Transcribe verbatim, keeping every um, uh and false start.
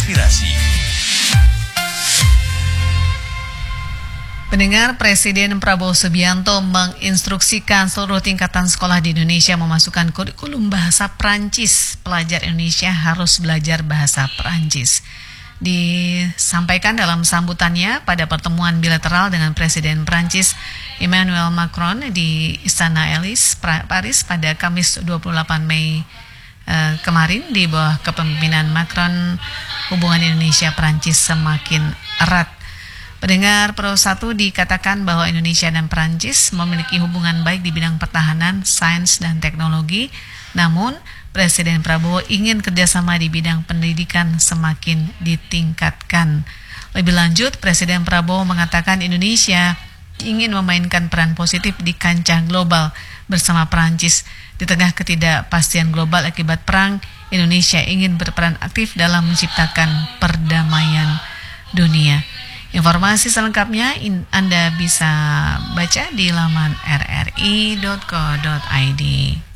Inspirasi. Pendengar, Presiden Prabowo Subianto menginstruksikan seluruh tingkatan sekolah di Indonesia memasukkan kurikulum bahasa Prancis. Pelajar Indonesia harus belajar bahasa Prancis. Disampaikan dalam sambutannya pada pertemuan bilateral dengan Presiden Prancis Emmanuel Macron di Istana Elysée, Paris pada Kamis dua puluh delapan Mei eh, kemarin. Di bawah kepemimpinan Macron, hubungan Indonesia-Prancis semakin erat. Pendengar, Pro satu dikatakan bahwa Indonesia dan Prancis memiliki hubungan baik di bidang pertahanan, sains, dan teknologi. Namun, Presiden Prabowo ingin kerjasama di bidang pendidikan semakin ditingkatkan. Lebih lanjut, Presiden Prabowo mengatakan Indonesia ingin memainkan peran positif di kancah global bersama Prancis. Di tengah ketidakpastian global akibat perang, Indonesia ingin berperan aktif dalam menciptakan perdamaian dunia. Informasi selengkapnya Anda bisa baca di laman r r i dot co dot i d.